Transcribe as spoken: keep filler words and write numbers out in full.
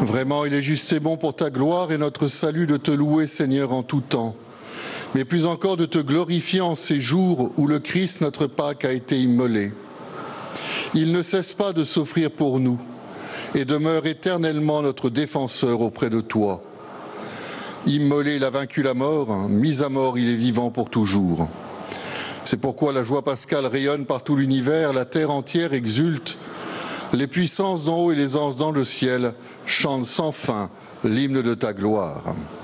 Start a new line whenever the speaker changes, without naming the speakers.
Vraiment, il est juste et bon pour ta gloire et notre salut de te louer, Seigneur, en tout temps. Mais plus encore de te glorifier en ces jours où le Christ, notre Pâque, a été immolé. Il ne cesse pas de s'offrir pour nous et demeure éternellement notre défenseur auprès de toi. Immolé, il a vaincu la mort, mis à mort, il est vivant pour toujours. C'est pourquoi la joie pascale rayonne par tout l'univers, la terre entière exulte, les puissances d'en haut et les anges dans le ciel chantent sans fin l'hymne de ta gloire.